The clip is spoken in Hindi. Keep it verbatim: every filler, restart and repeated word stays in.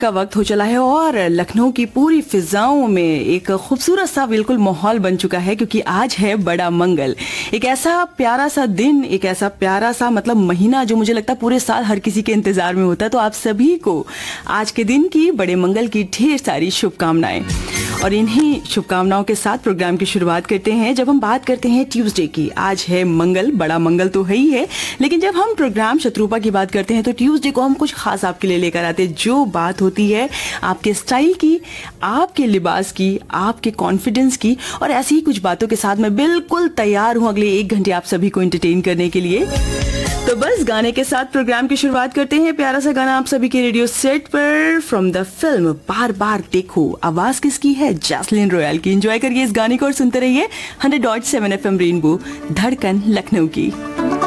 का वक्त हो चला है और लखनऊ की पूरी फिजाओं में एक खूबसूरत सा बिल्कुल माहौल बन चुका है, क्योंकि आज है बड़ा मंगल। एक ऐसा प्यारा सा दिन, एक ऐसा प्यारा सा मतलब महीना जो मुझे लगता है पूरे साल हर किसी के इंतजार में होता है। तो आप सभी को आज के दिन की बड़े मंगल की ढेर सारी शुभकामनाएं, और इन्हीं शुभकामनाओं के साथ प्रोग्राम की शुरुआत करते हैं। जब हम बात करते हैं ट्यूसडे की, आज है मंगल, बड़ा मंगल तो है ही है, लेकिन जब हम प्रोग्राम शत्रुपा की बात करते हैं तो ट्यूसडे को हम कुछ खास आपके लिए लेकर आते हैं। जो बात होती है आपके स्टाइल की, आपके लिबास की, आपके कॉन्फिडेंस की, और ऐसी ही कुछ बातों के साथ मैं बिल्कुल तैयार हूं अगले एक घंटे आप सभी को एंटरटेन करने के लिए। तो बस गाने के साथ प्रोग्राम की शुरुआत करते हैं। प्यारा सा गाना आप सभी के रेडियो सेट पर फ्रॉम द फिल्म बार बार देखो। आवाज किसकी है? जैस्लिन रॉयल की। एंजॉय करिए इस गाने को और सुनते रहिए hundred dot seven F M rainbow, धड़कन लखनऊ की।